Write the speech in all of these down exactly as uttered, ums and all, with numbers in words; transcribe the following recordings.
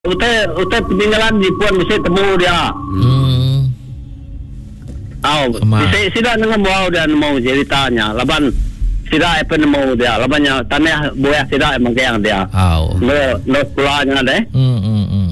Utai utai peninggalan di puan mesti temu dia. Hmm. Oh, bisa sida dengan mau dan mau ceritanya. Laban sida apa mau dia. Labannya tanah boya sida emang yang dia. Oh. No no sekolahnya deh. Hmm hmm hmm.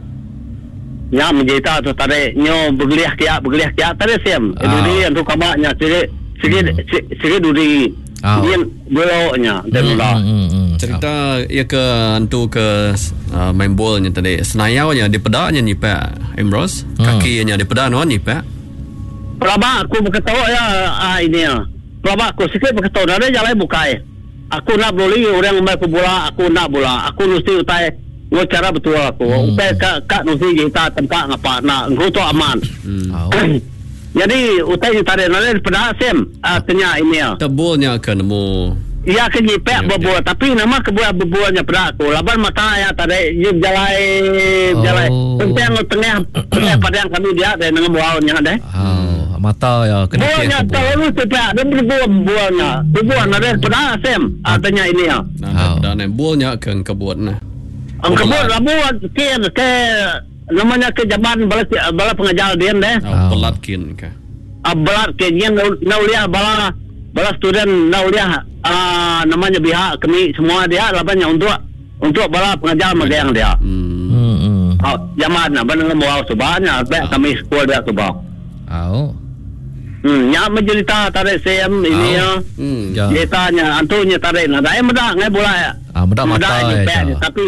Nya mencerita tu tadi nyo bergeliah kia bergeliah kia tadi sem. Itu dia untuk kamaknya sikit sikit sikit duri. Dia boloknya dan ulah. Cerita ia ke antu ke uh, main bolnya tadi. Senayaunya di pedanya ni Pak Imros. Hmm. Kakinya di pedan ni Pak. Pelabak aku berketawa ya ah, ini ya. Pelabak aku sikit berketawa ada jalan bukai. Aku nak beli orang main bola, aku nak bola. Aku mesti utai ngau cara betul aku. Hmm. Utai kak kak mesti kita tempat ngapa nak ngau tu aman. Hmm. Oh. Jadi utai tadi nanti pada sem artinya ini ya. Tebulnya ke nemu. Ia ke jipek berbual tapi nama kebuah berbualnya pada aku. Laban mata ya tadi jip jalai oh. jalai. Penting tengah tengah pada yang kami dia dan dengan bualnya deh. Oh, mata ya kena bualnya terlalu setiap dan berbual bualnya. Berbual ada pada sem artinya ini ya. Nah, dan bualnya ke kebun nah. Ang kebun labuan ke ke namanya ke jaban bala bala pengajar dia deh. Oh, belatkin ke. Ah belat ke yang nauliah bala bala student nauliah ah namanya pihak kami semua dia labannya untuk untuk bala pengajar magang dia. Hmm. Hmm. Oh, zaman apa dengan mau subahnya baik kami sekolah dia subah. Oh. Hmm, nya mencerita tarik sem ini ya. Hmm. Ceritanya antunya tarik nah dah mudah ngai bola ya. Ah mudah mata ya. Tapi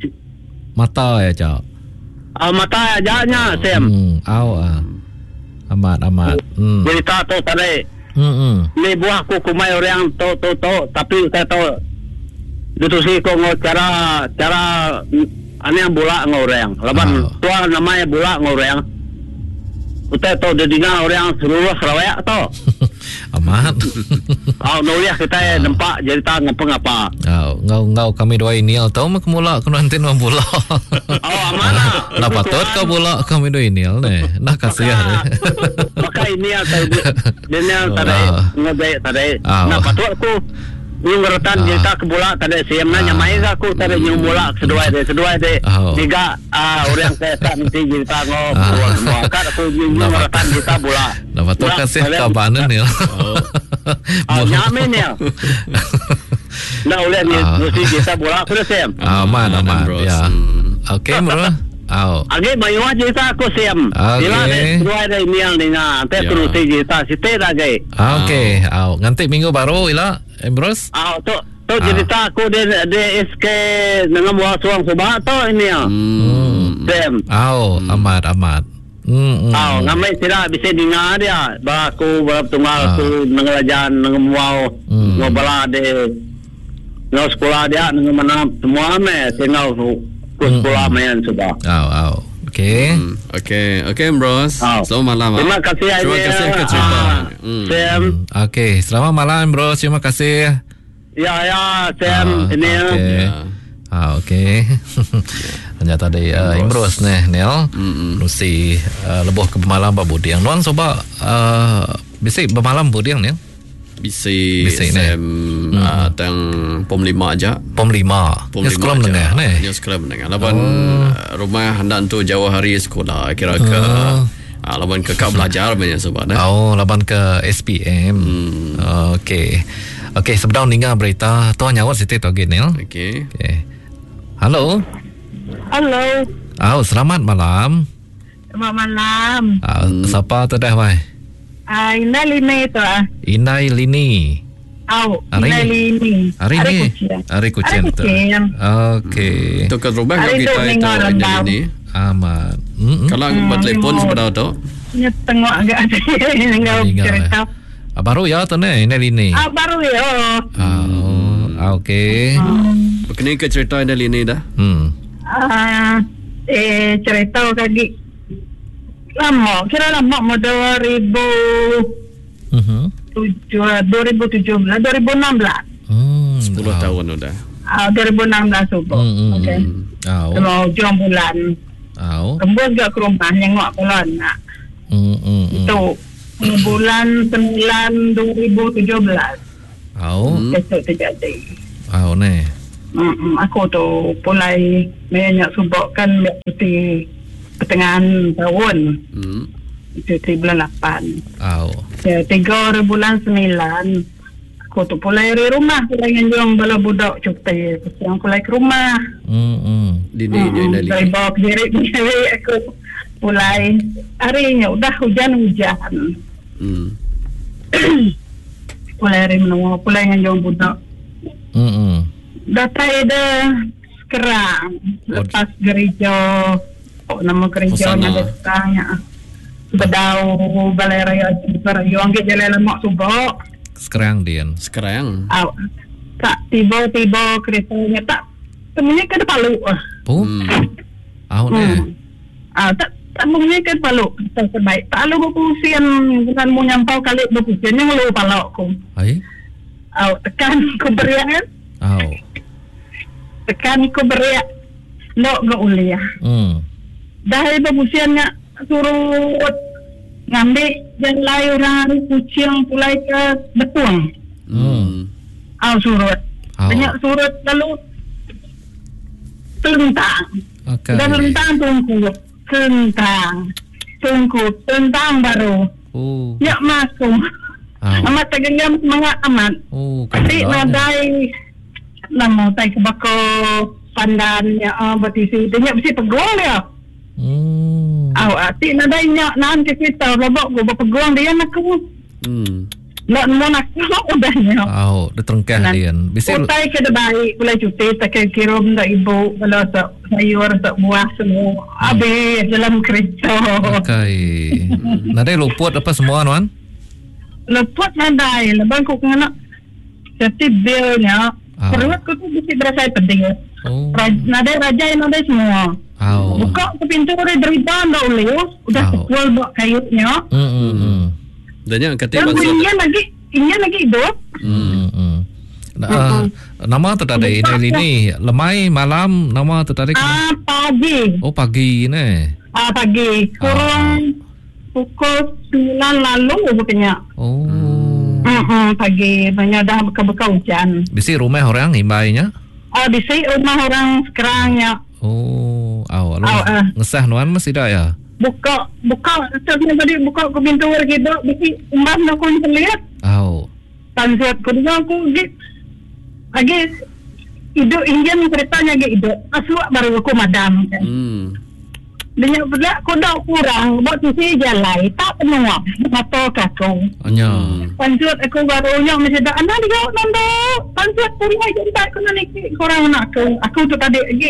mata ya, Cak. Ah mata ajanya sem. Hmm, au ah. Amat amat. Hmm. Cerita tu tarik. Hmm. Ni buah aku kumai orang tu tu tu tapi saya tahu itu sih kau ngau cara cara ane yang bola ngau orang. Laban oh. Tua namanya bola ngau orang. Kita tahu dia dengar orang seluruh Sarawak tu. Amat. Oh, nuliah kita oh. Nampak cerita ngapa ngapa. Oh, ngau ngau kami dua ini tahu mak mula kena nanti mau bola. Oh, amanah. Nah, patut kau bola kami dua ini ne. Nah kasihan. Maka ini atau dia tadi ngadai tadi. Nah, patut aku ni ngeratan cerita ke bola tadi siam nanya main aku tadi nyum bola kedua dia kedua dia tiga ah orang saya tak mesti cerita ngobrol semua kan aku nyum ngeratan cerita bola. Nah, patut kasih kabanan ya. Oh, nyamin ya. Nah, oleh ni mesti cerita bola aku dah siam. Aman aman ya. Okey bro. Oh. Agi mayu cerita aku siam. Bila kedua dia ni yang dengar, tapi terus cerita sitet lagi. Okey. Oh, nanti minggu baru ila Emros. Ah, tu tu cerita aku di di S K dengan buah suang subah tu ini ya. Hmm. Siam. Oh, amat amat. Hmm. Oh, ngamai tidak bisa dengar dia. Bah aku bertunggal aku ngelajan dengan buah ngobala de. Ngau sekolah dia dengan mana semua me tinggal ke sekolah main sudah. Oh, oh. Okey. Hmm. Okey, okey Bros. Oh. Selamat malam. Terima kasih aja. Terima kasih ke cerita. Hmm. Sam. Okey, selamat malam Bros. Terima kasih. Ya ya, Sam. Ini ya. Okay. Ah, okey. Hanya tadi uh, Imros nih, Nel. Nusi uh, lebuh ke pemalam ba budiang. Nuan coba uh, bisa pemalam budiang Nel. Bisi Sam hmm. uh, tang pom lima aja. Pom lima. Pom lima sekolah menengah nih. Ya sekolah menengah. Laban oh. rumah hendak tu jauh hari sekolah kira ke uh. uh, laban ke kau belajar banyak sebab dah. Oh, laban ke S P M. Hmm. Okey. Okey, sebelum dengar berita tu nyawa situ tu Genel. Okey. Okey. Halo. Halo. Oh, selamat malam. Selamat malam. Ah, hmm. Siapa tu dah, Wai? Ah, Inai Lini tu ah. Inai Lini. Oh, Inai Lini. Hari ni. Hari kucing tu. Okey. Tu ke rumah kita itu Inai Lini. Amat. Kalau buat telefon sebentar tu. Nya tengok agak tinggal cerita. Ah, baru ya tu ni Inai Lini. Ah, baru ya. Oh, okey. Begini ke cerita Inai Lini dah. Hmm. Ah, eh cerita kaki. Lama, kira lama mau dua ribu tujuh, dua ribu tujuh belas, dua ribu enam belas. Hmm, sepuluh tahun sudah. Ah, dua ribu enam belas subuh. Hmm, okey. Oh. Kalau jam bulan. Oh. Kembali ke rumah nengok bulan nak. Hmm, hmm. Itu bulan sembilan dua ribu tujuh belas. Oh. Besok terjadi. Oh, ni. Mm, aku tu mulai banyak subok kan cuti pertengahan tahun. Hmm. Cuti bulan lapan. Au. Ya, tiga hari bulan sembilan. Aku tu mulai dari rumah. Mulai nganjung bala budak cuti. Yang mulai ke rumah. Hmm. hmm. Dini nya Mm, Inali. dari bawa ke diri sendiri aku mulai harinya udah hujan-hujan. Hmm. Mulai hari menunggu. Mulai nganjung budak. Hmm. hmm. Datai dah sekarang lepas gereja, oh, nama gerejanya Hosana. dah sekarangnya Bedau Balai Raya Jepara Yang jalan lemak subak. Sekarang Dian. Sekarang. Aw, tak tiba-tiba keretanya tak temunya ke Palu. Oh. Hmm. Au ne. Ah, tak tak temunya ke Palu. Tak terbaik. Tak lalu berpusian dengan mu nyampau kali berpusian yang lalu Palu aku. Ai. Aw, tekan ku beriak kan? Au. Tekan ku beriak. Lok ke uliah. Hmm. Dah berpusiannya suruh ngambil yang lain orang hari kucing pulai ke Betuang. Hmm. Aw surut. Au. Banyak surut lalu tentang. Okay. Dah tentang tungku. Tentang. Tungku. Tentang baru. Oh. Ya masuk. Au. Amat tegenggam semangat amat. Oh. Tapi kebetulan. nadai nama tay kebako pandan ya uh, bertisi. Dia mesti peguang dia. Hmm. Aw, ati nadai nyak nan ke kita babak gua berpeguang dia nak aku. Hmm. Nak mau nak udah nyak. Au, dia terengkah Dian. Bisa lu- Utai ke baik boleh cuti tak kira benda ibu kalau tak sayur tak buah semua habis dalam kereta. Okay. Nadai luput apa semua Nuan? Lepas nadai lepas aku kena jadi bilnya Ah. perut aku tu mesti berasa pedih. Oh. Raj- nadai raja nadai semua. Au. Buka ke pintu dari derita ndak boleh. Udah Ah. pukul buat kayunya. Hmm. hmm, hmm. Dan yang kata Dan bahasa. ini lagi ini lagi hidup. Hmm. hmm. Nah, uh, nama tu tadi ini ini lemai malam nama tu tadi. Ah pagi. Oh pagi ni. Ah pagi. Kurang pukul sembilan lalu bukannya. Oh. Hmm, pagi banyak dah bekas-bekas hujan. Bisi rumah orang himbainya. Ah di sini rumah orang sekarangnya Oh, aw, lalu Aw, ah. ngesah Nuan masih dah ya. buka buka sebenarnya tadi buka ke pintu lagi tu bisi umat nak kun terlihat. Aw. Tansiat kedua aku lagi lagi hidup Indian ceritanya lagi hidup. Asluak baru aku madam. Hmm. Dia pula aku dah kurang buat sisi jalan tak penuh mata kaku. Anya. Panjat aku barunya mesti dah anak dia nanda panjat pun aja tak kena ni kurang nak aku aku tu tadi lagi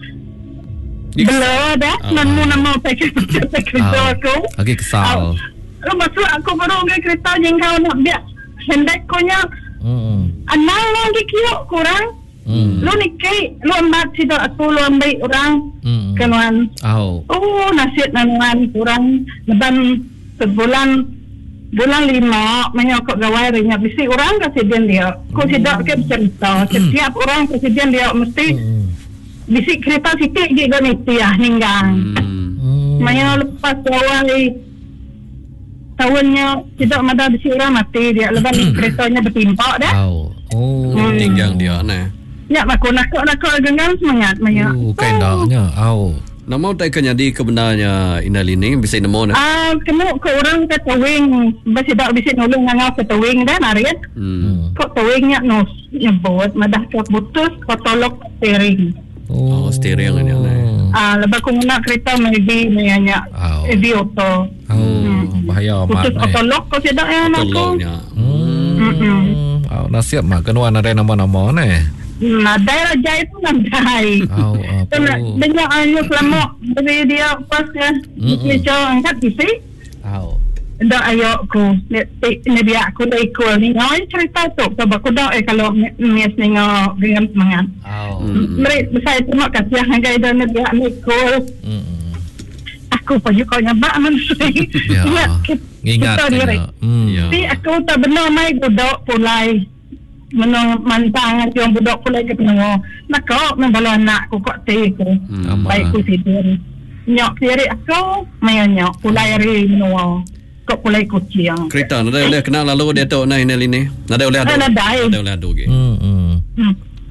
bela dah Ah. nemu nama pakai kerja Aw. aku Lagi kesal. lu masuk aku baru ke kereta yang kau nak biar hendek konya Hmm. anak lagi kiok kurang Hmm. lu ni kai lu ambil situ aku lu ambil orang Hmm. kenuan Aw. oh nasihat nanuan kurang leban sebulan bulan lima menyokok gawai rinyak bisi orang presiden dia kau tidak ke bercerita setiap orang presiden dia mesti Hmm. bisi kereta sikit je ganiti ya hinggang Hmm. Hmm. maya lepas gawai tahunnya tidak ada bisi orang mati dia leban keretanya bertimpa dah Aw. Oh. Hmm. Tinggang dia nah. ya aku nakak-nakak gengang semangat maya Oh, kaindahnya. Aw. Nama tak kena di kebenarnya Inalini bisa nemu nah. ah kena ke orang ke towing bisi dak bisi nulung ngangau ke towing dah narian Hmm. Hmm. kok towingnya nos nyebut madah ke putus kok tolok steering. Oh, steering ni, aneh. Ah, lepas aku nak kereta maybe mayanya Aw. heavy auto. Oh, bahaya amat Putus ni. auto lock kau tidak yang aku. Tolongnya. Hmm. Aw, nasihat mah kenuan ada nama-nama ni. Nah, daerah jaya itu nandai. Aw, apa? Kena banyak ayu selama dari dia pas kan Mm-mm. dia angkat isi. Aw. Dah ayo aku ni ni dia aku dah ikut ni ngawan cerita tu sebab aku dah eh kalau mes ni ngau dengan semangat. Aw. Hmm. Mereka saya terima kasih hangai dan dia ni ikut. Hmm. Aku pun juga nyabak manusia. Ya. Ingat kita diri. ya. Hmm. Ya. Tapi aku tak benar mai budak pulai menang mantang yang budak pulai ke penengah. Nak kau membala anak aku kok teh aku. Hmm. Baik aku tidur. Nyok diri aku mai nyok pulai hari menua. Kok pulai kucing. Kereta nada boleh kenal lalu dia tahu nah Inalini. Nada boleh ada. Nada dah. Nada boleh ada lagi. Hmm. Hmm. Hmm.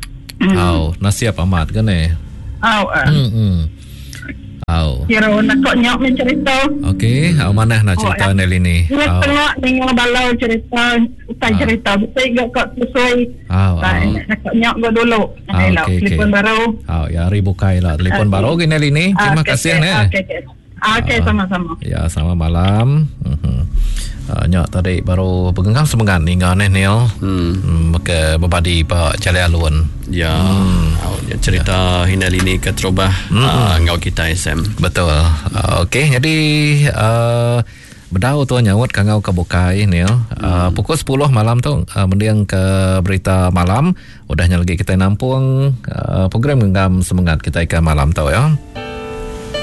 Au, nasiap amat kan eh. Au, ah. Hmm, hmm. Au. Kira nak kok nyok main cerita. Okey, au mana nak cerita Oh, Nel ini? Dia Au. tengok dengan balau cerita, utai Ah. cerita. Betul gak kok sesuai. Au, Tak, au. nak kok nyok go dulu. Ah, Ada lah, okey, telefon okey. baru. Au, ya hari bukai lah telefon Okey. baru ke Nel ini. Terima Ah, okey, kasih okey. Nel. Okey, okey. Ah, Okey, Ah. sama-sama. Ya, selamat malam. Mhm. Uh, nyok tadi baru bergenggam semengan hingga ni Neil. Hmm. Hmm, maka berbadi Pak Cale Alun. Ya, hmm. ya cerita ya. Hinal ini ke terubah hmm. uh, ngau kita S M. Betul. Uh, Okey, jadi uh, berdau tu nyawut kangau ke Bukai Neil. Uh, hmm. Pukul sepuluh malam tu uh, mendiang ke berita malam. Udahnya lagi kita nampung uh, program genggam semangat kita ke malam tu ya.